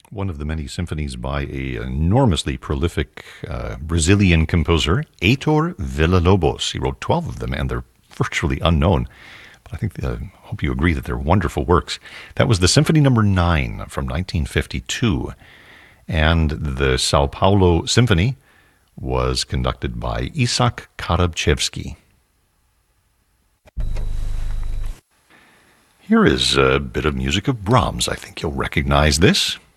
one of the many symphonies by an enormously prolific Brazilian composer, Heitor Villa-Lobos. He wrote 12 of them, and they're virtually unknown. But I think, hope you agree that they're wonderful works. That was the Symphony Number 9 from 1952. And the Sao Paulo Symphony was conducted by Isak Karabchevsky. Here is a bit of music of Brahms. I think you'll recognize this.